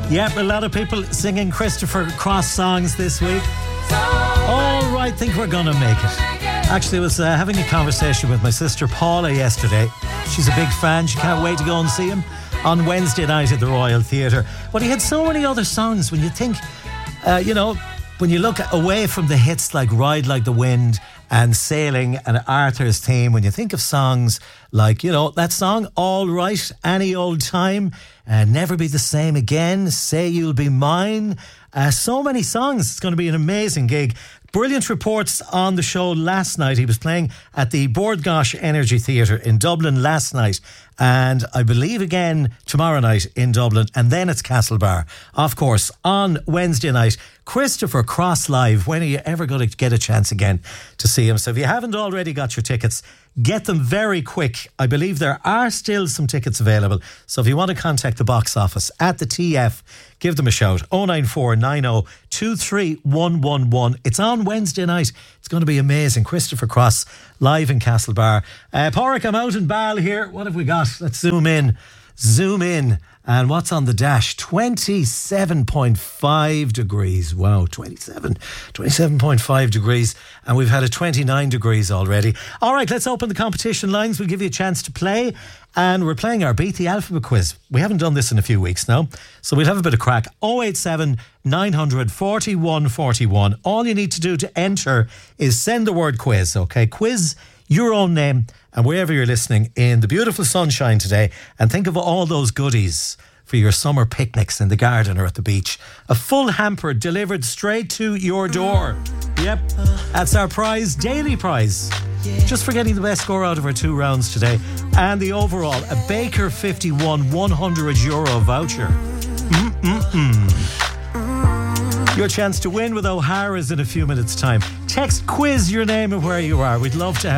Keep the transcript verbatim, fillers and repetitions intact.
Yep, a lot of people singing Christopher Cross songs this week. All right, think we're gonna make it. Actually, I was uh, having a conversation with my sister Paula yesterday. She's a big fan. She can't wait to go and see him on Wednesday night at the Royal Theatre. But he had so many other songs. When you think, uh, you know, when you look away from the hits like Ride Like the Wind and Sailing and Arthur's Theme, when you think of songs like, you know, that song, All Right, Any Old Time, uh, Never Be the Same Again, Say You'll Be Mine, uh, so many songs. It's going to be an amazing gig. Brilliant reports on the show last night. He was playing at the Bord Gáis Energy Theatre in Dublin last night, and I believe again tomorrow night in Dublin, and then it's Castlebar. Of course, on Wednesday night, Christopher Cross live. When are you ever going to get a chance again to see him? So if you haven't already got your tickets, get them very quick. I believe there are still some tickets available. So if you want to contact the box office at the T F, give them a shout. oh nine four nine oh two three one one one. It's on Wednesday night. It's going to be amazing. Christopher Cross live in Castlebar. Uh, Pádraig, I'm out in Ball here. What have we got? Let's zoom in. Zoom in. And what's on the dash? twenty-seven point five degrees. Wow, twenty-seven. twenty-seven point five degrees. And we've had a twenty-nine degrees already. All right, let's open the competition lines. We'll give you a chance to play. And we're playing our Beat the Alphabet quiz. We haven't done this in a few weeks now, so we'll have a bit of crack. oh eight seven nine hundred forty-one forty-one. All you need to do to enter is send the word quiz, okay? Quiz, your own name, and wherever you're listening in the beautiful sunshine today, and think of all those goodies for your summer picnics in the garden or at the beach. A full hamper delivered straight to your door. Yep, that's our prize, daily prize. Just for getting the best score out of our two rounds today. And the overall, a Baker fifty-one one hundred euro voucher. Mm-mm-mm. Your chance to win with O'Hara's in a few minutes' time. Text quiz your name and where you are. We'd love to have